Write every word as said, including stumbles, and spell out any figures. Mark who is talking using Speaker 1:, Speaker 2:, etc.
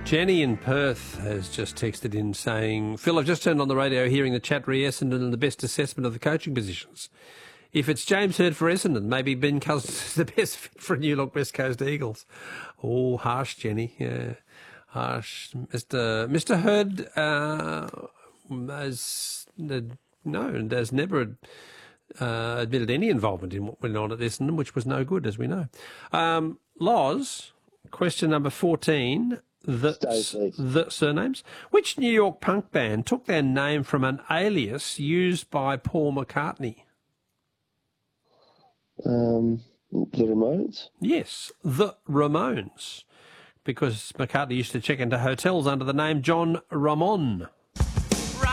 Speaker 1: Jenny in Perth has just texted in saying, Phil, I've just turned on the radio hearing the chat re Essendon and the best assessment of the coaching positions. If it's James Hird for Essendon, maybe Ben Cousins is the best fit for New Look West Coast Eagles. Oh, harsh, Jenny. Yeah, harsh. Mister Mister Hird uh, has, uh, no, has never uh, admitted any involvement in what went on at Essendon, which was no good, as we know. Um, Loz, question number fourteen. The, the surnames. Which New York punk band took their name from an alias used by Paul McCartney?
Speaker 2: Um, the Ramones?
Speaker 1: Yes, the Ramones. Because McCartney used to check into hotels under the name John Ramon.